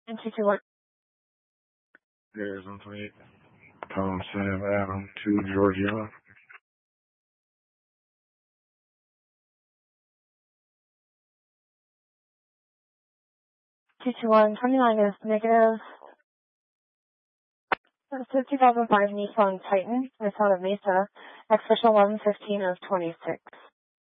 And 221. There's 128. Tom Sam Adam to Georgia. 221. 29 is negative. It's a 2005 Nissan Titan. It's out of Mesa. Official 1115 of 26.